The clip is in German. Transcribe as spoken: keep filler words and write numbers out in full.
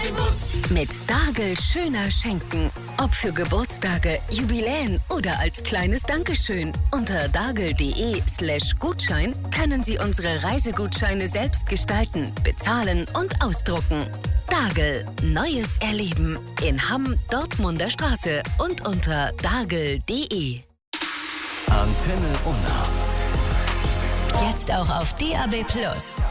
Mit Stargel schöner schenken. Ob für Geburtstage, Jubiläen oder als kleines Dankeschön. Unter dargel.de slash Gutschein können Sie unsere Reisegutscheine selbst gestalten, bezahlen und ausdrucken. Dargel. Neues Erleben. In Hamm, Dortmunder Straße und unter dargel.de. Antenne Unna. Jetzt auch auf D A B plus.